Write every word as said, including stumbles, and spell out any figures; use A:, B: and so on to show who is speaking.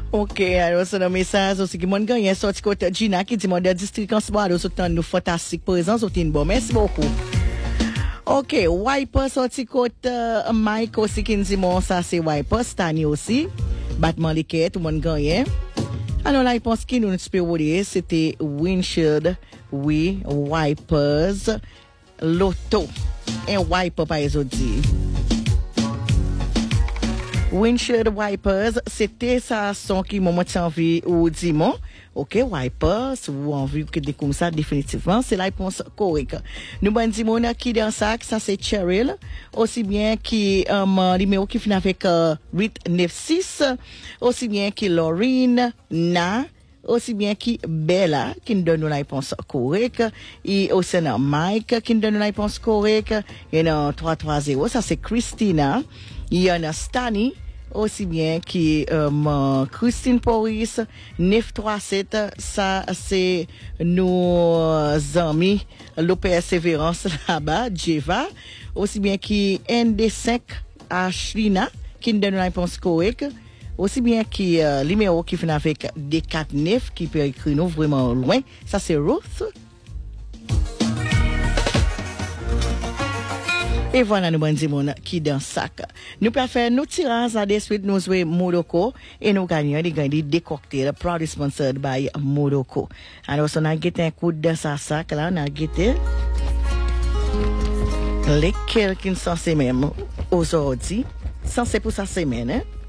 A: Ok, alors c'est un message aussi qui m'a gagné sorti côté Gina qui dit mon district en soir autant nous fantastique présence autant bon merci beaucoup. Ok, Wiper sorti côté uh, Mike aussi qui dit mon ça c'est Wiper Stani aussi battement l'équerre tout le monde gagné. Alors la réponse qui nous espérait c'était windshield oui wipers loto un wiper par exemple windshield wipers, c'était ça son qui m'a monté envie ou dis-moi. OK, wipers, ou envie que des comme ça définitivement, c'est la réponse correcte. Nous ben dis-moi qui dans ça, ça c'est Cheryl, aussi bien qui um, numéro qui finit avec uh, huit neuf six, aussi bien qui Laurine, Na, aussi bien qui Bella qui nous donne la réponse correcte et aussi Mike qui nous donne la réponse correcte et non trois trois zéro ça c'est Christina. Il y en a Stani, aussi bien qui euh, Christine Porris, neuf trois sept, ça c'est nos amis, le Persévérance là-bas, Jeva, aussi bien qui N D cinq, Ashlina, qui nous donne la réponse correcte, aussi bien qui euh, numéro qui finit avec D quatre neuf, qui peut écrire nous vraiment loin, ça c'est Ruth. Et voilà, nous bandimons qui dans sac. Nous pouvons faire nos tirages à des suites, nous jouer Modoko et nous gagnons des gagnés des cocktails, proudly sponsored by Modoko. Alors, on a guetté un coup de sa sac là, on a guetté lesquels qui sont censés même aujourd'hui, censés pour sa semaine, hein.